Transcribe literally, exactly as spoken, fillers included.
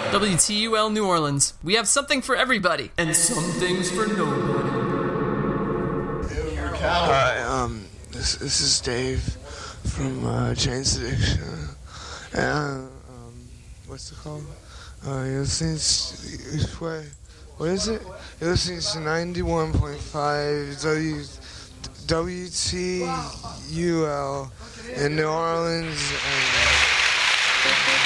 W T U L New Orleans. We have something for everybody and some things for nobody. Hi, um, this this is Dave from uh, Jane's Addiction. And um, what's it called? Uh, you're listening to, what is it? You're listening to ninety-one point five W W T U L in New Orleans. And, uh,